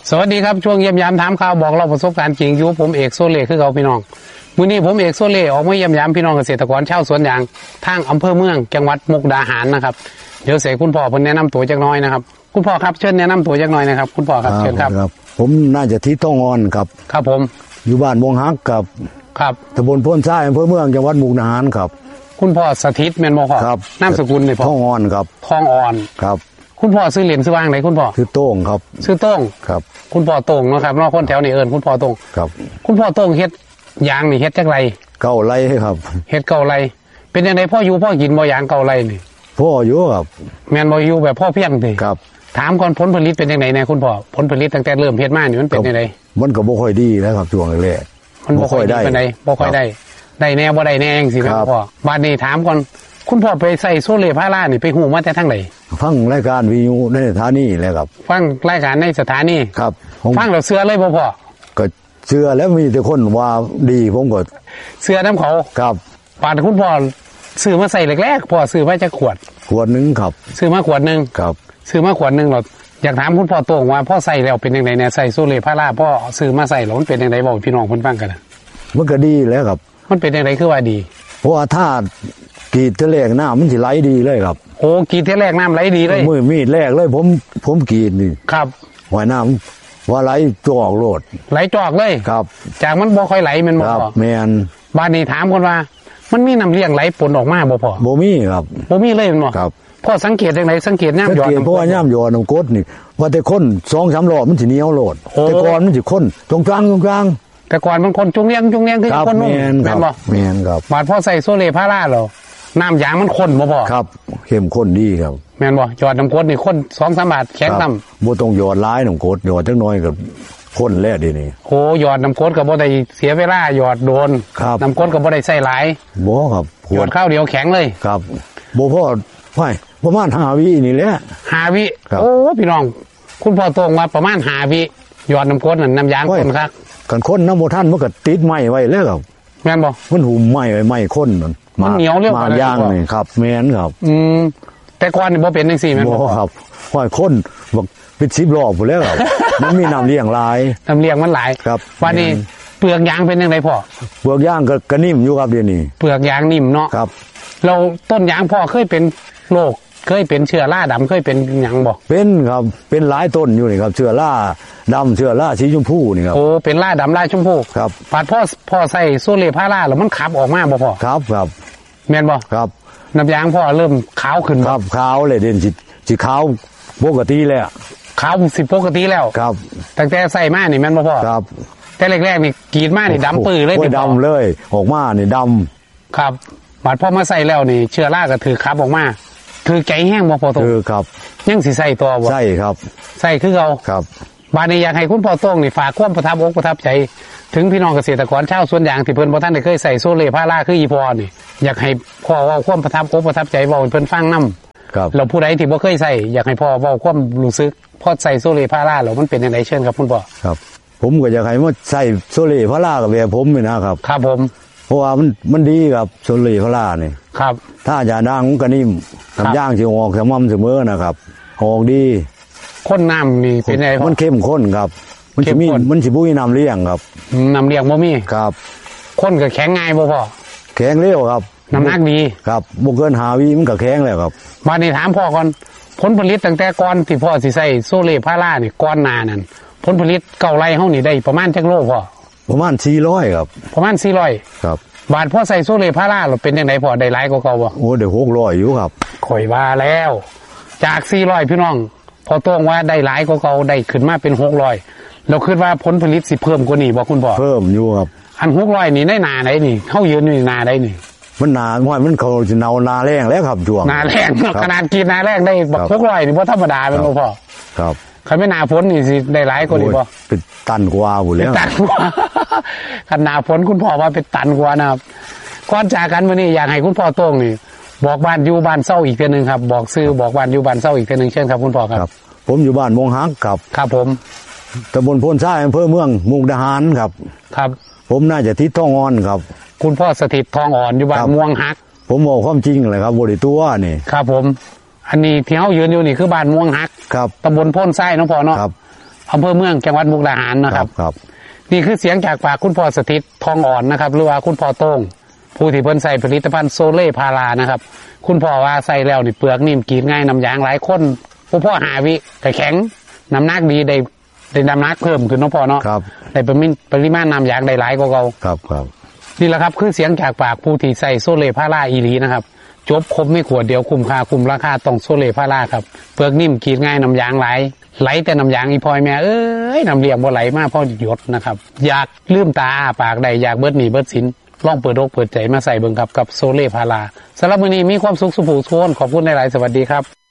สวัสดีครับช่วงเยี่ยมยามถามข่าวบอกเราประสบการณ์จริงอยู่ผมเอกโซเล่คือเขาพี่น้องมื้อนี้ผมเอกโซเล่ออกมาเยี่ยมยามพี่น้องเกษตรกรชาวสวนยางทางอำเภอเมืองจังหวัดมุกดาหารนะครับเดี๋ยวเสกคุณพ่อเพิ่นแนะนำตัวจักหน่อยนะครับคุณพ่อครับเชิญแนะนำตัวจักหน่อยนะครับคุณพ่อครับเชิญครับผมน่าจะทิศทองอ่อนครับครับผมอยู่บ้านวงฮักกับครับตำบลโพนทรายอำเภอเมืองจังหวัดมุกดาหารครับคุณพ่อสถิตแม่นบ่พ่อครับนามสกุลนี่พ่อทองอ่อนครับทองอ่อนครับคุณพ่อซื้อเหรียญซื้อวางไหนคุณพ่อชื่อโต้งครับชื่อโต้งครับคุณพ่อโต้งนะครับนอกคนแถวนี้เอิ้นคุณพ่อโต้งครับคุณพ่อโต้งเฮ็ดยางนี่เฮ็ดจักไรเก้าไร่ครับเฮ็ดเก้าไรเป็นจังไดพ่ออยู่พ่อกินบ่ยางเก้าไรนี่พ่ออยู่ครับแม่นบ่อยู่แบบพ่อเพียงติครับถามก่อนผลผลิตเป็นจังได๋แน่คุณพ่อผลผลิตตั้งแต่เริ่มเฮ็ดมานี่มันเป็นจังได๋มันก็บ่ค่อยดีแล้วครับช่วงแรกมันบ่ค่อยได้ปานใดบ่ค่อยได้แน่บ่ได้แน่จังซี่นะพ่อบัดนี้ถามก่อนคุณพ่อไปใส่โซเลพารานี่ไปฮู้มาแต่ทางไหนฟังรายการวิทยุในสถานีแหละครับฟังรายการในสถานีครับฟังแล้วเชื่อเลยบ่พ่อก็เชื่อแล้วมีแต่คนว่าดีผมก็เชื่อนํเขาครับปานคุณพ่อซื้อมาใส่แรกๆพ่อซื้อมาจักขวดนึงครับซื้อมาขวดนึงครับซื้อมาขวดนึงหรออยากถามคุณพ่อโต้งว่าพ่อใส่แล้วเป็นจังได๋แน่ใส่โซเลพาราพ่อซื้อมาใส่แล้วมันเป็นจังได๋บอกพี่น้องเพิ่นฟังกันนะมันก็ดีแล้วครับมันเป็นจังได๋คือว่าดีเพราะว่าถ้ากรีดแรกน้ำมันสิไหลดีเลยครับโอ้กรีดแรกน้ำไหลดีเลยมือมีดแรกเลยผมกรีดนี่ครับหอยน้ำว่าไหลจอกโลดไหลจอกเลยครับจากมันบ่ค่อยไหลมันบ่พอแม่นบ้านนี้ถามคนว่ามันมีน้ำเลี้ยงไหลปนออกมาบ่พอบ่มีครับบ่มีเลยมันบ่ครับพ่อสังเกตจังไดสังเกตย่ำหยอดเพราะว่าย่ำหยอดน้ำกรดนี่ว่าแต่คน2-3 รอบมันสิเหนียวโลดแต่ก่อนมันสิคนตรงกลางแต่ก่อนมันคนจุงเลี้ยงคือคนนุ่มแม่นบ่แม่นครับบาดพ่อใส่โซเลพาราแล้วน้ำยางมันข้นบ่พอครับเข้มข้นดีครับแม่นบ่หยอดน้ำกรดนี่ข้น 2-3 บาทแข็งนำบ่ต้องหยอดหลายน้ำกรดหยอดจักหน่อยก็ข้นแล้วดินี่โหหยอดน้ำกรดก็บ่ได้เสียเวลาหยอดโดนน้ำกรดก็บ่ได้ใส่หลายบ่ครับหยอดข้าวเดียวแข็งเลยครับบ่พอห้อยประมาณ5 วินี่แหละ 5 วิโอ้พี่น้องคุณพ่อโต้งว่าประมาณ5 วิหยอดน้ำกรดนั่นน้ำยางข้นคักกันคนน้ำบ่ทันมันก็ติดไม้ไว้แล้วครับแม่นบ่มันหุ่มไม้ไว้ไม้ข้นมันเหนียวเรื่องมาย่างนี่ครับแม่นครับแต่ก่อนนี่บ่เป็นจังซี่แม่นบ่ครับห้อยคนบักเป็น10 รอบพุ่นแล้วครับมันมีน้ำเลี้ยงหลายน้ำเลี้ยงมันหลายครับวันนี้เปลือกยางเป็นจังไดพ่อเปลือกยางก็นิ่มอยู่ครับเดี๋ยวนี้เปลือกยางนิ่มเนาะครับเราต้นยางพ่อเคยเป็นโรคเคยเป็นเชื้อราดำเคยเป็นหยังบ่เป็นครับเป็นหลายต้นอยู่นี่ครับเชื้อราดำเชื้อราสีชมพูนี่ครับโอ้เป็นราดำราชมพูครับปาดพ่อใส่โซเลพาราแล้วมันขับออกมาบ่พ่อครับแม่นบ่ครับน้ำยางพ่อเริ่มขาวขึ้นครับขาวเลยเด่นสิขาวปกติแล้วขาวสิปกติแล้วครับตั้งแต่ใส่มานี่แม่นบ่พ่อครับแต่แรกๆนี่กรีดมานี่ดำปื้อเลยดำเลยออกมานี่ดำครับบาดพ่อมาใส่แล้วนี่เชื้อราก็ถือขับออกมาถือใจแห้งบ่พอโต้งครับยังสิใส่ตัวบ่ใช่ครับใส่คือเอาครับบาดนี้อยากให้คุณพ่อโต้งนี่ฝากความประทับอกประทับใจถึงพี่น้องเกษตรกรชาวสวนยางที่เพิ่นบ่ทันได้เคยใส่โซเลพาราคืออีพอนี่อยากให้พ่อเว้าความประทับอกใจเว้าให้เพิ่นฟังนำครับแล้วผู้ใดที่บ่เคยใส่อยากให้พ่อเว้าความรู้สึกพอใส่โซเลพาราแล้วมันเป็นจังไดเชิญครับคุณพ่อครับผมก็อยากให้มาใส่โซเลพารากับแบบผมนี่นะครับครับผมเพราะว่ามันดีครับโซเลพารานี่ครับถ้าอย่าด่างมันก็นิ่มน้ำย่างสิออกสม่ำเสมอนะครับออกดีข้นน้ำนี่เป็นไงมันเข้มข้นครับมันสิบุ้ยน้ำเลี้ยงครับน้ำเลี้ยงบ่มีครับข้นก็แข็งง่ายบ่พ่อแข็งเร็วครับน้ำหนักดีครับบ่เกิน5 วิมันก็แข็งแล้วครับบัดนี้ถามพ่อก่อนผลผลิตตั้งแต่ก่อนที่พ่อสิใส่โซเลพารานี่ก่อนหน้านั้นผลผลิตเก่าไรเฮานี่ได้ประมาณจักโลพ่อประมาณ400ครับประมาณ400 ครับบาทพ่อใส่โซเลพาราแล้วเป็นจังไดพ่อได้หลายกว่าเก่าบ่โอ้ได้600อยู่ครับข่อยว่าแล้วจาก400พี่น้องพอโต้งว่าได้หลายกว่าเก่าได้ขึ้นมาเป็น600เราคิดว่าผลผลิตสิเพิ่มกว่านี้บ่คุณพ่อเพิ่มอยู่ครับอัน600นี่ได้นาไหนนี่เฮายืนอยู่นาใดนี่มันนามันเขาสินาแรงแล้วครับช่วงนาแรงขนาดกินนาแรงได้บัก600นี่บ่ธรรมดาเป็นบ่พ่อครับคันไม่นาฝนนี่สิได้หลายกว่านี้บ่เป็นตันกว่าพุ่นแล้วตันกว่าคันนาฝนคุณพ่อว่าเป็นตันกว่านะครับก่อนจากกันมื้อนี้อยากให้คุณพ่อโต้งนี่บอกบ้านอยู่บ้านเศร้าอีกเทื่อนึงครับบอกชื่อบอกบ้านอยู่บ้านเศร้าอีกเทื่อนึงเชิญครับคุณพ่อครับผมอยู่บ้านวงฮักครับครับผมตำบลโพนทรายอำเภอเมืองมุกดาหารครับครับผมน่าจะทิศทองอ่อนครับคุณพ่อสถิตทองอ่อนอยู่บ้านม่วงฮักผมบอกความจริงเลยครับบ่ได้ตัวนี่ครับผมอันนี้ที่เฮายืนอยู่นี่คือบ้านม่วงฮักครับตำบลโพนทรายน้องพ่อเนาะครับอำเภอเมืองจังหวัดมุกดาหารนะครับครับนี่คือเสียงจากปากคุณพ่อสถิตทองอ่อนนะครับหรือว่าคุณพ่อโต้งผู้ที่เพิ่นใส่ผลิตภัณฑ์โซเล่พารานะครับคุณพ่อว่าใส่แล้วนี่เปลือกนิ่มกรีดง่ายน้ำยางหลายคนพ่อหาวิแต่แข็งน้ำหนักดีได้น้ำหนักเพิ่มขึ้นน้องพ่อเนาะได้ปริมาณน้ำยางได้หลายกว่าเก่าครับนี่แหละครับคือเสียงจากปากผู้ที่ใส่โซเล่พาราอีหลีนะครับจบครบไม่ขวดเดียวคุ้มค่าคุ้มราคาต้องโซเล่พาราครับเปลือกนิ่มกรีดง่ายน้ำยางไหลแต่น้ำยางอีพอยแม่น้ำเลี้ยงบ่ไหลมากเพราะหยดนะครับอยากลืมตาปากใดอยากเบิดหนีเบิดสินลองเปิดอกเปิดใจมาใส่เบิ่งครับกับโซเล่พาราสำหรับมื้อนี้มีความสุขสุขสุขขอบคุณหลายๆสวัสดีครับ